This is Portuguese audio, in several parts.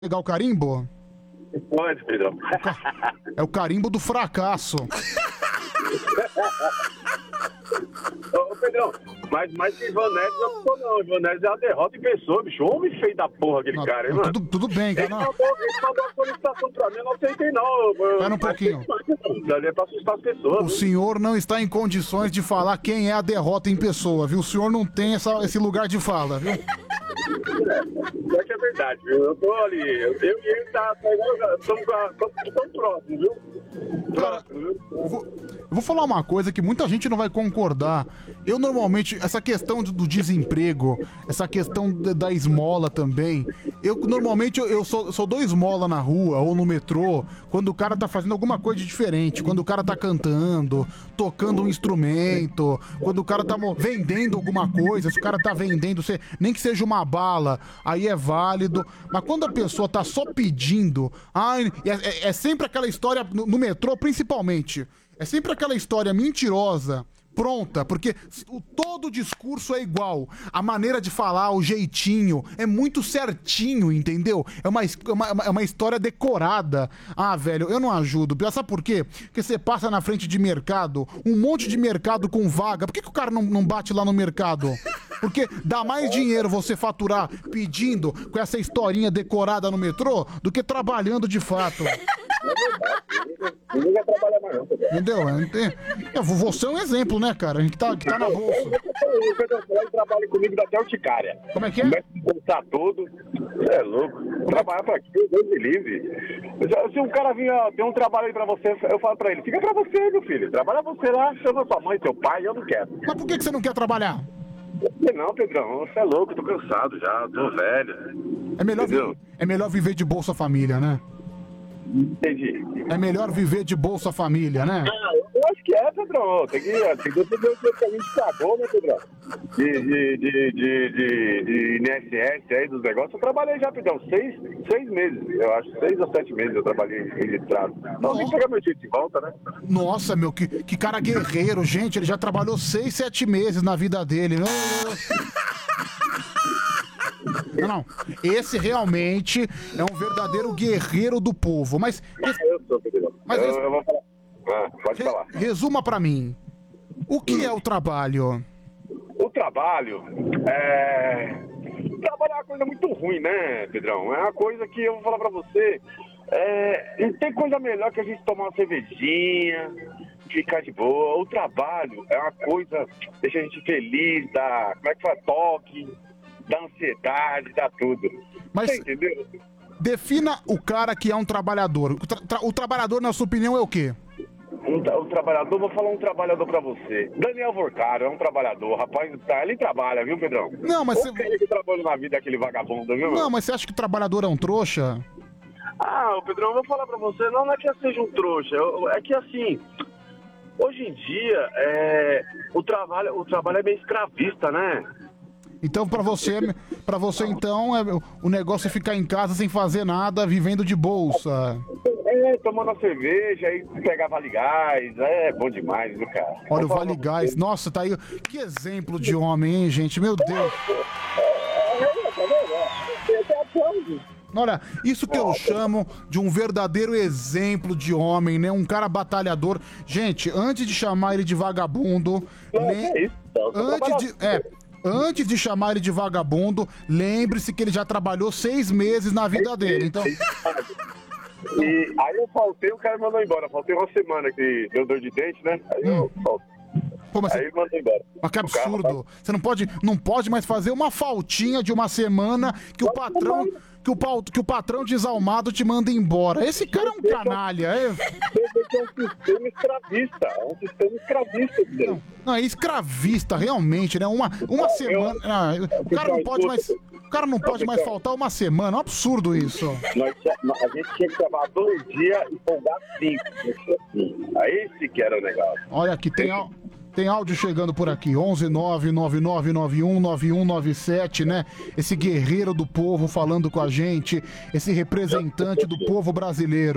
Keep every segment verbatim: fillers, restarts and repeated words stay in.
Pegar o carimbo? Pode, Pedrão. O ca... É o carimbo do fracasso. Ô, Pedrão, mas, mas Ivanese não ficou não. Ivanese é uma derrota em pessoa, bicho. Homem feio da porra aquele Não, cara, hein, não, mano? tudo, tudo bem, cara. Ele Não. mandou, ele mandou a solicitação pra mim, eu não aceitei não. Espera um pouquinho. Dali é pra assustar as pessoas. O senhor não está em condições de falar quem é a derrota em pessoa, viu? O senhor não tem essa, esse lugar de fala, viu? É que é verdade, viu? Eu tô ali, eu, eu e ele tá, estamos tão próximos, viu? Cara, eu vou, eu vou falar uma coisa que muita gente não vai concordar. Eu normalmente, essa questão do, do desemprego, essa questão da, da esmola também, eu normalmente eu, eu sou, sou do esmola na rua ou no metrô, quando o cara tá fazendo alguma coisa diferente, quando o cara tá cantando, tocando um instrumento, quando o cara tá mo- vendendo alguma coisa, se o cara tá vendendo, se- nem que seja uma bala, aí é válido. Mas quando a pessoa tá só pedindo, ai, é, é- é sempre aquela história no, no metrô, principalmente. É sempre aquela história mentirosa, pronta, porque o, todo o discurso é igual. A maneira de falar, o jeitinho, é muito certinho, entendeu? É uma, es- é uma, é uma história decorada. Ah, velho, eu não ajudo. Sabe por quê? Porque você passa na frente de mercado, um monte de mercado com vaga. Por que, que o cara não, não bate lá no mercado? Porque dá mais dinheiro você faturar pedindo com essa historinha decorada no metrô do que trabalhando de fato. Ninguém vai trabalhar mais não, Pedrão. Entendeu? Ente- É, Você é um exemplo, né, cara? A gente tá, que tá na bolsa. O Pedrão, você vai trabalhar comigo da Urticária. Como é que é? Começa a pensar todo. Você é louco. Trabalhar pra quê? Deus me livre. Se um cara vir, ó, tem um trabalho aí pra você, eu falo pra ele, fica pra você, meu filho. Trabalha você lá, chama sua mãe, seu pai, eu não quero. Mas por que, que você não quer trabalhar? Não, Pedrão, você é louco, eu tô cansado já, tô velho. É melhor, vi- Entendeu? é melhor viver de Bolsa Família, né? Entendi. É melhor viver de Bolsa Família, né? Ah, eu acho que é, Pedrão. Tem que, tem que defender o que a gente pagou, né, Pedrão? De, de, de, de, de, de I N S S aí, dos negócios. Eu trabalhei já, Pedrão, seis, seis meses. Eu acho, seis ou sete meses eu trabalhei registrado. Então tem que pegar meu jeito de volta, né? Nossa, meu, que, que cara guerreiro. Gente, ele já trabalhou seis, sete meses na vida dele. Não, não, não. Esse realmente é um verdadeiro guerreiro do povo. Mas, res- Eu sou, Pedrão. Mas eu, esse- eu vou falar. Ah, pode re- falar. resuma pra mim. O que é o trabalho? O trabalho é. O trabalho é uma coisa muito ruim, né, Pedrão? É uma coisa que eu vou falar pra você. É... Não tem coisa melhor que a gente tomar uma cervejinha, ficar de boa. O trabalho é uma coisa que deixa a gente feliz, dá. Como é que fala? Toque, dá ansiedade, dá tudo. Mas- Você entendeu? Defina o cara que é um trabalhador. O, tra- tra- o trabalhador, na sua opinião, é o quê? Um, tra- um trabalhador, vou falar um trabalhador pra você. Daniel Vorcaro é um trabalhador, rapaz, tá, ele trabalha, viu, Pedrão? Não, mas Ou você... que trabalha na vida é aquele vagabundo, viu, Não, meu? mas você acha que o trabalhador é um trouxa? Ah, ô Pedrão, eu vou falar pra você, não, não é que eu seja um trouxa, eu- é que assim, hoje em dia, é, o, trabalho, o trabalho é meio escravista, né? Então, pra você, para você então, é, o negócio é ficar em casa sem fazer nada, vivendo de bolsa. É, tomando uma cerveja, aí pegar Vale Gás, é bom demais, viu, cara? Olha o Vou falar Vale pra Gás. você. Nossa, tá aí. Que exemplo de homem, hein, gente? Meu Deus. Olha, isso que eu chamo de um verdadeiro exemplo de homem, né? Um cara batalhador. Gente, antes de chamar ele de vagabundo, Não, lem- que isso, eu tô antes de, é, antes de chamar ele de vagabundo, lembre-se que ele já trabalhou seis meses na vida dele. Então, E aí eu faltei, o cara me mandou embora. Faltei uma semana que deu dor de dente, né? Aí eu faltei. pô, mas, Aí ele mandou embora. mas que O carro, absurdo. Você não pode, não pode mais fazer uma faltinha de uma semana que o patrão, que o, pau- que o patrão desalmado te manda embora. Esse cara é um canalha. É, Você vê que é um sistema escravista. É um sistema escravista. Não. não, é escravista, realmente, né? Uma, uma semana. Ah, o cara não pode mais. O cara não pode mais faltar uma semana. É um absurdo isso. Nós, a gente tinha que trabalhar dois dias e folgar cinco. Assim. Aí esse que era o negócio. Olha aqui, tem, au- tem áudio chegando por aqui. onze nove nove nove nove um nove um nove sete, né? Esse guerreiro do povo falando com a gente. Esse representante do povo brasileiro.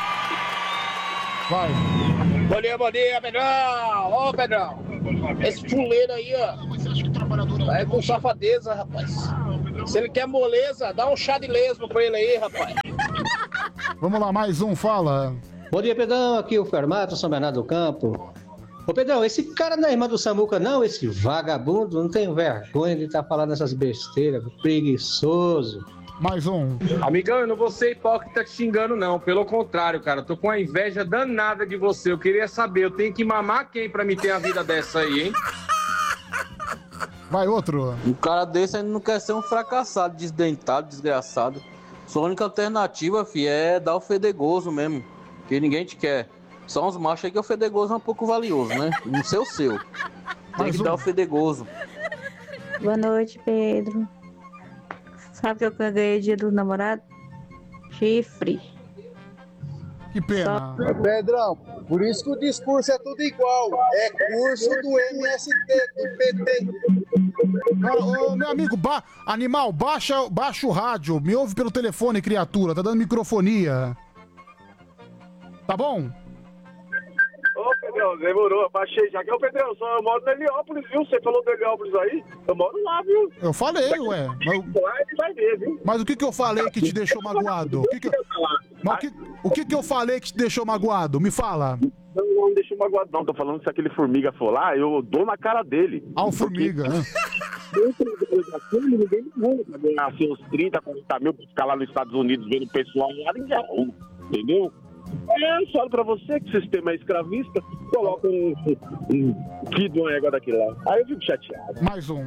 Vai. Bom dia, bom dia, Pedrão! Ô, Pedrão! Esse fuleiro aí, ó. É com safadeza, rapaz. Se ele quer moleza, dá um chá de lesmo pra ele aí, rapaz. Vamos lá, mais um, fala. Bom dia, Pedrão. Aqui o Fermato, São Bernardo do Campo. Ô, Pedrão, esse cara não é irmão do Samuca, não? Esse vagabundo, não tem vergonha de estar falando essas besteiras, preguiçoso. Mais um. Amigão, eu não vou ser hipócrita te xingando, não. Pelo contrário, cara, eu tô com uma inveja danada de você. Eu queria saber, eu tenho que mamar quem pra me ter uma vida dessa aí, hein? Vai, outro. Um cara desse ainda não quer ser um fracassado, desdentado, desgraçado. Sua única alternativa, fi, é dar o fedegoso mesmo. Que ninguém te quer. Só uns machos aí que o fedegoso é um pouco valioso, né? Não sei o seu. Tem que um. dar o fedegoso. Boa noite, Pedro. Sabe que eu ganhei dia do namorado? Chifre. Que pena. Só... Pedrão, por isso que o discurso é tudo igual. É curso do M S T, do P T. Ô, ô, meu amigo, ba... animal, baixa, baixa o rádio. Me ouve pelo telefone, criatura. Tá dando microfonia. Tá bom? Ô, Pedrão, demorou, baixei já. Ô, Pedrão, só eu moro no Heliópolis, viu? Você falou do Heliópolis aí? Eu moro lá, viu? Eu falei, ué. Mas... Lá ele vai ver, viu? Mas o que que eu falei que te deixou magoado? O que que eu... Mas o que... o que que eu falei que te deixou magoado? Me fala. Não, não me deixou magoado, não. Tô falando que se aquele formiga for lá, eu dou na cara dele. Ah, o formiga, né? Ninguém me pra ganhar seus trinta, quarenta mil pra ficar lá nos Estados Unidos vendo o pessoal lá, ninguém arruma, entendeu? É, eu falo pra você que o sistema é escravista, coloca um, um kid de uma égua daquele lá. Aí eu fico chateado. Mais um.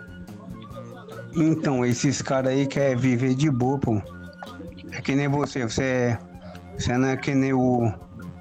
Então, esses caras aí querem viver de boa, pô. É que nem você, você, você não é que nem o,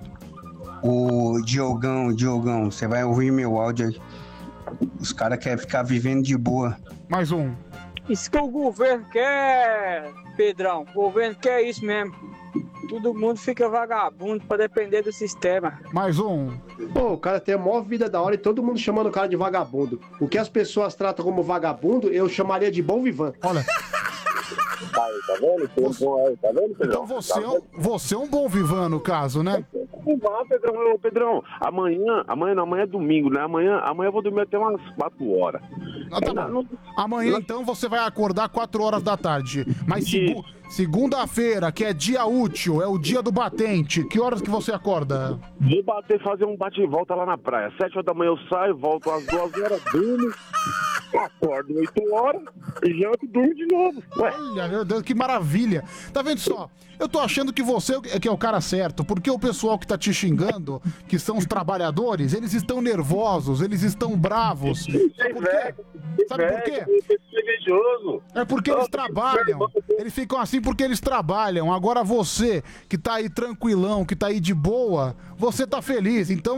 o Diogão, Diogão, você vai ouvir meu áudio aí. Os caras querem ficar vivendo de boa. Mais um. Isso que o governo quer, Pedrão, o governo quer isso mesmo. Todo mundo fica vagabundo pra depender do sistema. Mais um. Pô, o cara tem a maior vida da hora e todo mundo chamando o cara de vagabundo. O que as pessoas tratam como vagabundo, eu chamaria de bom vivan. Olha. Aí, tá vendo? Você... Tá vendo, Pedrão? Então você, tá vendo? Você é um bom vivan, no caso, né? Vá, Pedrão, Pedrão, amanhã, amanhã não, amanhã é domingo, né? Amanhã, amanhã eu vou dormir até umas quatro horas. Ah, tá bom. Amanhã, então, você vai acordar quatro horas da tarde. Mas segu... segunda-feira, que é dia útil, é o dia do batente, que horas que você acorda? Vou bater, fazer um bate e volta lá na praia. Sete horas da manhã eu saio, volto às duas horas, durmo, acordo oito horas e janto e durmo de novo. Ué. Olha, meu Deus, que maravilha. Tá vendo só? Eu tô achando que você é que é o cara certo, porque o pessoal que tá te xingando, que são os trabalhadores, eles estão nervosos, eles estão bravos. Sabe por quê? Sabe por quê? É porque eles trabalham. Eles ficam assim porque eles trabalham. Agora você, que tá aí tranquilão, que tá aí de boa, você tá feliz, então...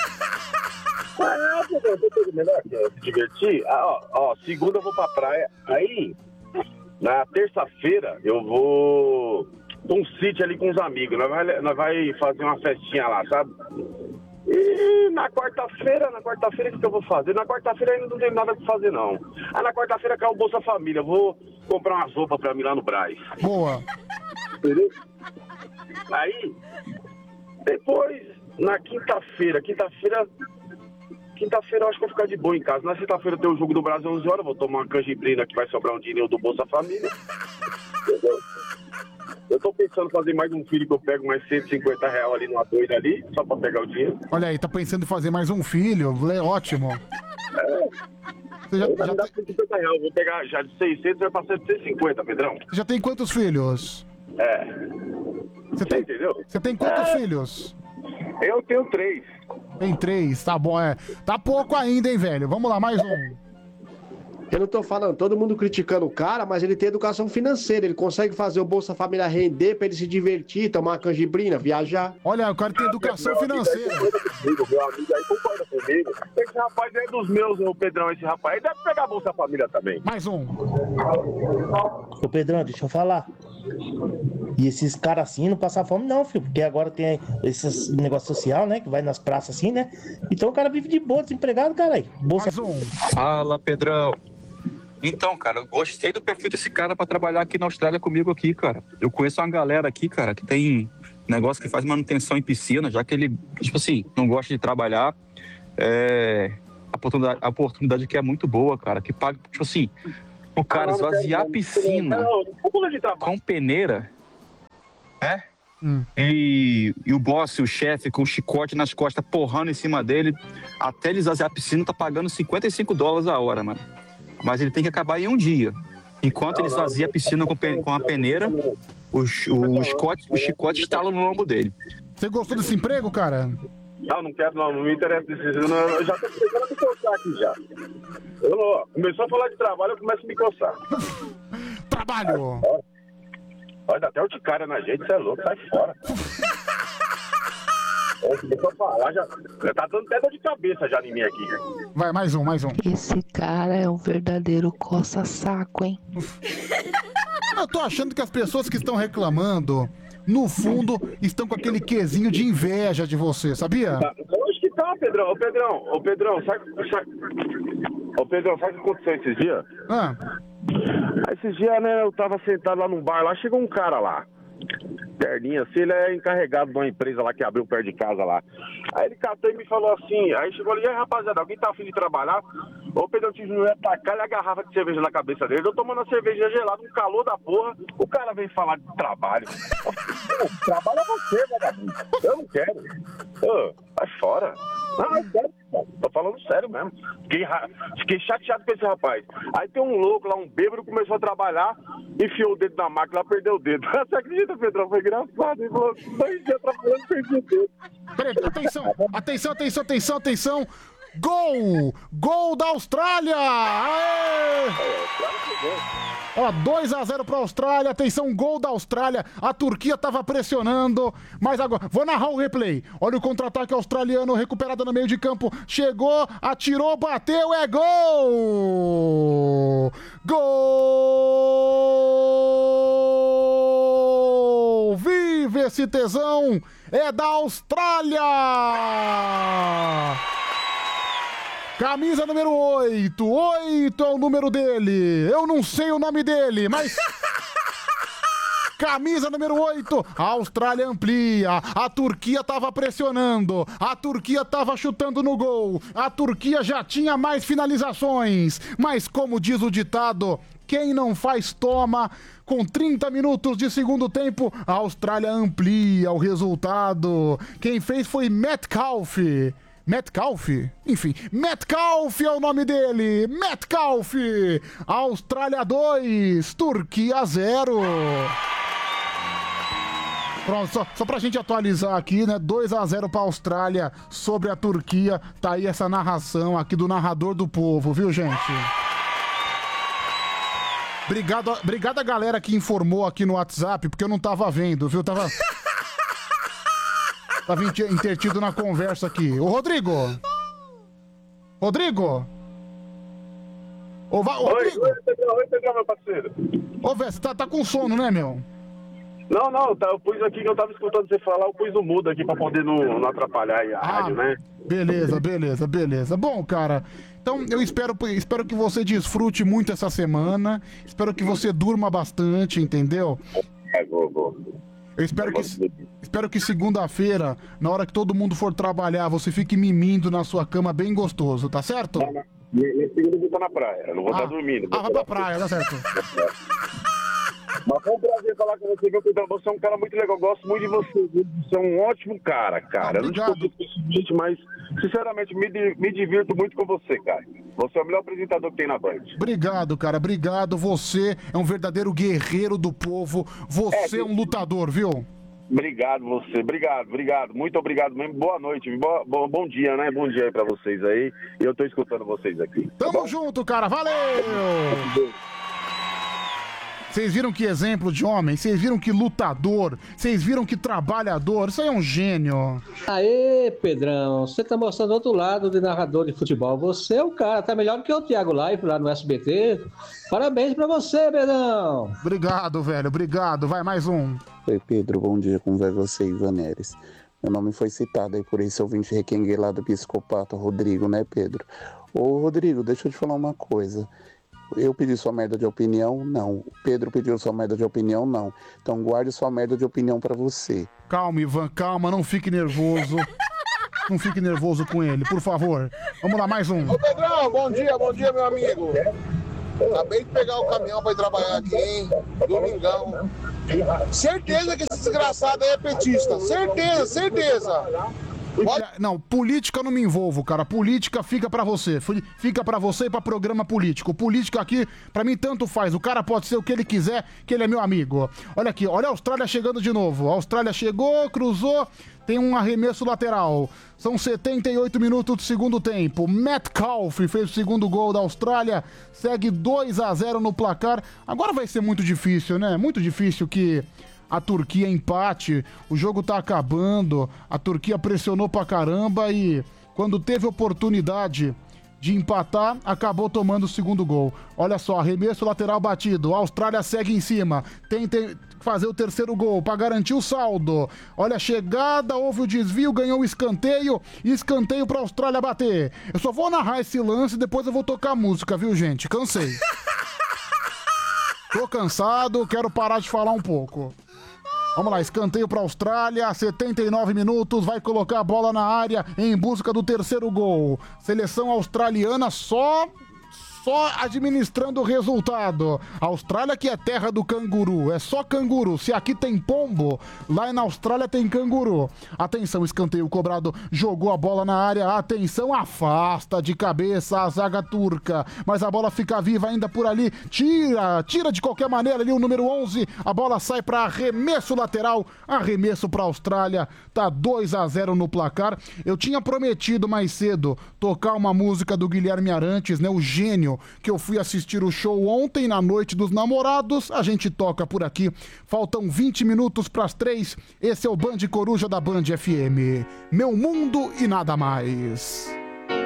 Ah, eu tô melhor que se divertir. Ah, ó, ó, segunda eu vou pra praia. Aí, na terça-feira, eu vou pra um sítio ali com os amigos. Nós vai, nós vai fazer uma festinha lá, sabe? E na quarta-feira, na quarta-feira, o que eu vou fazer? Na quarta-feira ainda não tem nada pra fazer, não. Ah, na quarta-feira cai o Bolsa Família. Vou comprar umas roupas pra mim lá no Brás. Boa. Entendeu? Aí, depois, na quinta-feira, quinta-feira... Quinta-feira eu acho que vou ficar de boa em casa. Na sexta-feira tem o jogo do Brasil onze horas, vou tomar uma canjibrina que vai sobrar um dinheiro do Bolsa Família. Entendeu? Eu tô pensando em fazer mais um filho que eu pego mais cento e cinquenta reais ali numa doida ali, só pra pegar o dinheiro. Olha aí, tá pensando em fazer mais um filho, é ótimo. É. Você já, eu já dá tem... cento e cinquenta reais, eu vou pegar já de seiscentos, vai pra cento e cinquenta, Pedrão. Você já tem quantos filhos? É. Você tem... entendeu? Você tem quantos é. filhos? Eu tenho três. Tem três, tá bom, é. Tá pouco ainda, hein, velho? Vamos lá, mais um. Eu não tô falando, todo mundo criticando o cara, mas ele tem educação financeira, ele consegue fazer o Bolsa Família render pra ele se divertir, tomar uma canjibrina, viajar. Olha, o cara tem educação ah, financeira. Amigo, meu amigo aí concorda comigo. Esse rapaz é dos meus, o Pedrão, esse rapaz aí deve pegar a Bolsa Família também. Mais um. Ô Pedrão, deixa eu falar. E esses caras assim não passam fome não, filho, porque agora tem esse negócio social, né, que vai nas praças assim, né? Então o cara vive de boa, desempregado, caralho. Bolsa... Mais um. Fala, Pedrão. Então, cara, eu gostei do perfil desse cara pra trabalhar aqui na Austrália comigo aqui, cara. Eu conheço uma galera aqui, cara, que tem negócio que faz manutenção em piscina, já que ele, tipo assim, não gosta de trabalhar. É... A oportunidade, a oportunidade aqui é muito boa, cara, que paga, tipo assim, O cara esvaziar a piscina com peneira, é? Hum. E, e o boss, o chefe, com o chicote nas costas, porrando em cima dele, até ele esvaziar a piscina, tá pagando cinquenta e cinco dólares a hora, mano. Mas ele tem que acabar em um dia. Enquanto ele esvazia a piscina com, pe- com a peneira, o, ch- o, chicote, o chicote estala no lombo dele. Você gostou desse emprego, cara? Não, não quero não, não me interessa desse. Eu, não, eu já tô começando a me coçar aqui já. Eu não, ó, começou a falar de trabalho, eu começo a me coçar. Trabalho! Olha, até o cara na gente, você é louco, sai fora. Começou a falar, já, já tá dando pedra de cabeça já em mim aqui. Vai, mais um, mais um. Esse cara é um verdadeiro coça-saco, hein? Eu tô achando que as pessoas que estão reclamando, no fundo, estão com aquele quesinho de inveja de você, sabia? Eu acho que tá, Pedrão. Ô, Pedrão, ô, Pedrão, sabe... sabe... Ô, Pedrão, sabe o que aconteceu esses dias? Ah. Esses dias, né, eu tava sentado lá num bar, lá chegou um cara lá. Terninho, assim, ele é encarregado de uma empresa lá que abriu perto de casa lá. Aí ele catou e me falou assim, aí chegou ali, e aí, rapaziada, alguém tá afim de trabalhar? Ô, Pedro, eu tive no atacar a garrafa de cerveja na cabeça dele, eu tomando a cerveja gelada, um calor da porra, o cara veio falar de trabalho. Pô, trabalha você, vagabundo. Eu não quero. Ô, vai fora. Não, é sério, tô falando sério mesmo. Fiquei, ra... Fiquei chateado com esse rapaz. Aí tem um louco lá, um bêbado, começou a trabalhar, enfiou o dedo na máquina, perdeu o dedo. Você acredita, Pedrão? Foi engraçado. Ele falou, dois dias trabalhando, perdi o dedo. Peraí, atenção, atenção, atenção, atenção, atenção. Gol! Gol da Austrália! Aê! Ó, dois a zero pra Austrália, atenção, gol da Austrália. A Turquia tava pressionando, mas agora, vou narrar o replay. Olha o contra-ataque australiano, recuperado no meio de campo. Chegou, atirou, bateu, é gol! Gol! Vive esse tesão! É da Austrália! Camisa número oito. oito é o número dele. Eu não sei o nome dele, mas... Camisa número oito. A Austrália amplia. A Turquia tava pressionando. A Turquia tava chutando no gol. A Turquia já tinha mais finalizações. Mas como diz o ditado, quem não faz toma. Com trinta minutos de segundo tempo, a Austrália amplia o resultado. Quem fez foi Metcalf. Metcalf? Enfim, Metcalf é o nome dele! Metcalf! Austrália dois, Turquia zero. Pronto, só, só pra gente atualizar aqui, né? dois a zero pra Austrália sobre a Turquia. Tá aí essa narração aqui do narrador do povo, viu, gente? Obrigado, obrigado a galera que informou aqui no WhatsApp, porque eu não tava vendo, viu? Tava... Tava intertido na conversa aqui. Ô, Rodrigo! Rodrigo! Ô, va... Ô, Rodrigo! Oi, oi, Pedrão, oi, Pedrão, meu parceiro. Ô, velho, você tá, tá com sono, né, meu? Não, não, tá, eu pus aqui que eu tava escutando você falar, eu pus o mudo aqui pra poder não, não atrapalhar aí a Ah, rádio, né? Beleza, beleza, beleza. Bom, cara, então eu espero, espero que você desfrute muito essa semana. Espero que você durma bastante, entendeu? É, vou, vou. Eu espero que, espero que segunda-feira, na hora que todo mundo for trabalhar, você fique mimindo na sua cama bem gostoso, tá certo? Minha segunda eu vou estar na praia, eu não vou Ah, estar dormindo. Ah, vai pra praia, tá certo. Mas foi um prazer falar com você, viu, Pedrão? Você é um cara muito legal, eu gosto muito de você, viu? Você é um ótimo cara, cara. Ah, eu não te conheço pessoalmente, mas, sinceramente, me, di- me divirto muito com você, cara. Você é o melhor apresentador que tem na Band. Obrigado, cara, obrigado. Você é um verdadeiro guerreiro do povo. Você é, um lutador, viu? Obrigado, você. Obrigado, obrigado. Muito obrigado mesmo. Boa noite. Boa, bom, bom dia, né? Bom dia aí pra vocês aí. E eu tô escutando vocês aqui. Tamo junto, cara. Valeu! Vocês viram que exemplo de homem? Vocês viram que lutador? Vocês viram que trabalhador? Isso aí é um gênio. Aê, Pedrão, você tá mostrando outro lado de narrador de futebol. Você é o cara, tá melhor do que o Thiago Life lá no S B T. Parabéns pra você, Pedrão. Obrigado, velho, obrigado. Vai, mais um. Oi, Pedro, bom dia, como vai você, Ivan Neres? Meu nome foi citado aí por esse ouvinte requengue lá do psicopata Rodrigo, né, Pedro? Ô, Rodrigo, deixa eu te falar uma coisa. Eu pedi sua merda de opinião? Não. O Pedro pediu sua merda de opinião? Não. Então guarde sua merda de opinião pra você. Calma, Ivan, calma, não fique nervoso. Não fique nervoso com ele, por favor. Vamos lá, mais um. Ô, Pedrão, bom dia, bom dia, meu amigo. Acabei de pegar o caminhão pra ir trabalhar aqui, hein? Domingão. Certeza que esse desgraçado aí é petista. Certeza, certeza. Olha, não, política eu não me envolvo, cara. Política fica pra você. Fica pra você e pra programa político. Política aqui, pra mim, tanto faz. O cara pode ser o que ele quiser, que ele é meu amigo. Olha aqui, olha a Austrália chegando de novo. A Austrália chegou, cruzou, tem um arremesso lateral. São setenta e oito minutos do segundo tempo. Metcalf fez o segundo gol da Austrália. Segue dois a zero no placar. Agora vai ser muito difícil, né? Muito difícil que a Turquia empate, o jogo tá acabando, a Turquia pressionou pra caramba e quando teve oportunidade de empatar, acabou tomando o segundo gol. Olha só, arremesso lateral batido, a Austrália segue em cima, tenta fazer o terceiro gol pra garantir o saldo. Olha a chegada, houve o desvio, ganhou o escanteio, escanteio pra Austrália bater. Eu só vou narrar esse lance e depois eu vou tocar música, viu, gente? Cansei. Tô cansado, quero parar de falar um pouco. Vamos lá, escanteio para a Austrália, setenta e nove minutos, vai colocar a bola na área em busca do terceiro gol. Seleção australiana só... Só administrando o resultado. A Austrália que é terra do canguru. É só canguru. Se aqui tem pombo, lá na Austrália tem canguru. Atenção, escanteio cobrado. Jogou a bola na área. Atenção, afasta de cabeça a zaga turca. Mas a bola fica viva ainda por ali. Tira, tira de qualquer maneira ali o número onze. A bola sai para arremesso lateral. Arremesso para a Austrália. Tá dois a zero no placar. Eu tinha prometido mais cedo tocar uma música do Guilherme Arantes, né? O gênio que eu fui assistir o show ontem na Noite dos Namorados. A gente toca por aqui. Faltam vinte minutos para as três. Esse é o Band Coruja da Band F M. Meu mundo e nada mais.